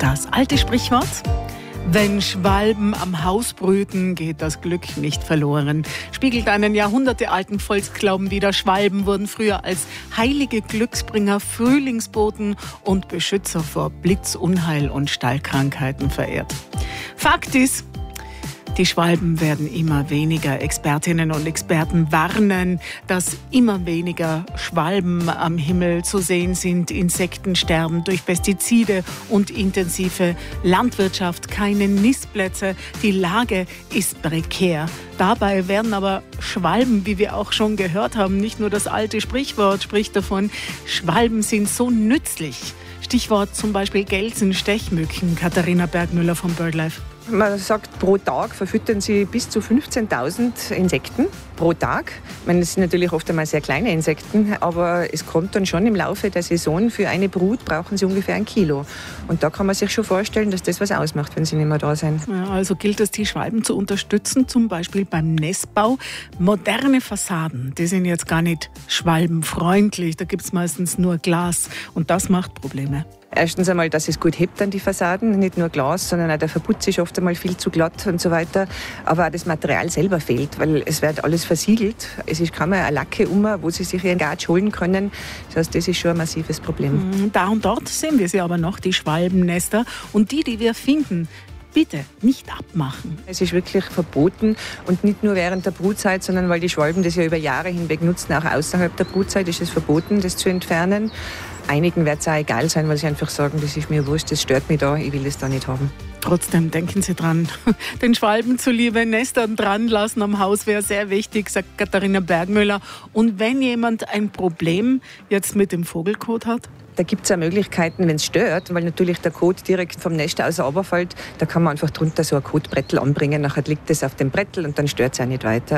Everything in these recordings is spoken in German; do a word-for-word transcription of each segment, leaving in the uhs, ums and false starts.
Das alte Sprichwort: Wenn Schwalben am Haus brüten, geht das Glück nicht verloren, spiegelt einen jahrhundertealten Volksglauben wider. Schwalben wurden früher als heilige Glücksbringer, Frühlingsboten und Beschützer vor Blitzunheil und Stallkrankheiten verehrt. Fakt ist, die Schwalben werden immer weniger. Expertinnen und Experten warnen, dass immer weniger Schwalben am Himmel zu sehen sind. Insekten sterben durch Pestizide und intensive Landwirtschaft, keine Nistplätze. Die Lage ist prekär. Dabei werden aber Schwalben, wie wir auch schon gehört haben, nicht nur das alte Sprichwort spricht davon, Schwalben sind so nützlich. Stichwort zum Beispiel Gelsen, Stechmücken. Katharina Bergmüller von BirdLife. Man sagt, pro Tag verfüttern sie bis zu fünfzehntausend Insekten pro Tag. Ich meine, das sind natürlich oft einmal sehr kleine Insekten, aber es kommt dann schon im Laufe der Saison, für eine Brut brauchen sie ungefähr ein Kilo. Und da kann man sich schon vorstellen, dass das was ausmacht, wenn sie nicht mehr da sind. Ja, also gilt es, die Schwalben zu unterstützen, zum Beispiel beim Nestbau. Moderne Fassaden, die sind jetzt gar nicht schwalbenfreundlich, da gibt es meistens nur Glas und das macht Probleme. Erstens einmal, dass es gut hebt an die Fassaden, nicht nur Glas, sondern auch der Verputz ist oft einmal viel zu glatt und so weiter. Aber auch das Material selber fehlt, weil es wird alles versiegelt. Es ist kaum eine Lacke um, wo sie sich ihren Gatsch holen können. Das heißt, das ist schon ein massives Problem. Da und dort sehen wir sie aber noch, die Schwalbennester. Und die, die wir finden, bitte nicht abmachen. Es ist wirklich verboten und nicht nur während der Brutzeit, sondern weil die Schwalben das ja über Jahre hinweg nutzen, auch außerhalb der Brutzeit ist es verboten, das zu entfernen. Einigen wird es auch egal sein, weil sie einfach sagen, das ist mir wurscht, das stört mich da, ich will das da nicht haben. Trotzdem denken Sie dran, den Schwalben zuliebe Nestern dran lassen am Haus wäre sehr wichtig, sagt Katharina Bergmüller. Und wenn jemand ein Problem jetzt mit dem Vogelkot hat? Da gibt es auch Möglichkeiten, wenn es stört, weil natürlich der Kot direkt vom Nest aus runterfällt. Da kann man einfach drunter so ein Kotbrettel anbringen, nachher liegt es auf dem Brettel und dann stört es auch nicht weiter.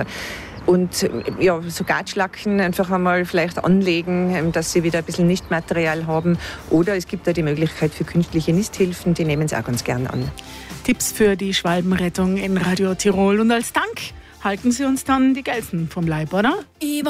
Und ja, so Gatschlacken einfach einmal vielleicht anlegen, dass sie wieder ein bisschen Nistmaterial haben. Oder es gibt da die Möglichkeit für künstliche Nisthilfen, die nehmen es auch ganz gern an. Tipps für die Schwalbenrettung in Radio Tirol. Und als Dank halten Sie uns dann die Gelsen vom Leib, oder?